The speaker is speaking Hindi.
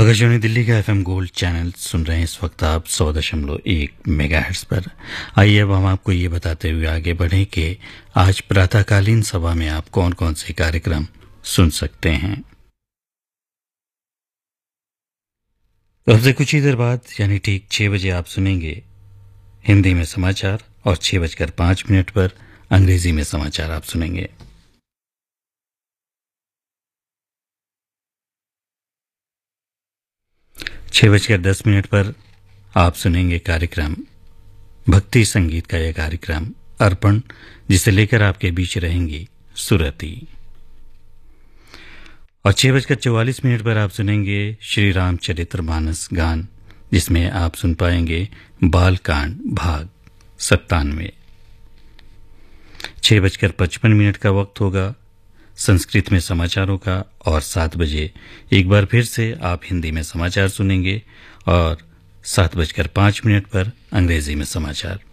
आकाशवाणी दिल्ली का एफएम गोल्ड चैनल सुन रहे हैं इस वक्त आप 100.1 मेगाहर्ट्ज पर। आइए अब हम आपको ये बताते हुए आगे बढ़ें कि आज प्रातःकालीन सभा में आप कौन कौन से कार्यक्रम सुन सकते हैं। अब से कुछ ही देर बाद यानी ठीक 6 बजे आप सुनेंगे हिंदी में समाचार और 6:05 पर अंग्रेजी में समाचार आप सुनेंगे। 6:10 पर आप सुनेंगे कार्यक्रम भक्ति संगीत का यह कार्यक्रम अर्पण, जिसे लेकर आपके बीच रहेंगी सुरति। और 6:44 पर आप सुनेंगे श्री रामचरितमानस गान, जिसमें आप सुन पाएंगे बालकांड भाग 97। 6:55 का वक्त होगा संस्कृत में समाचारों का और 7 बजे एक बार फिर से आप हिंदी में समाचार सुनेंगे और 7:05 पर अंग्रेजी में समाचार।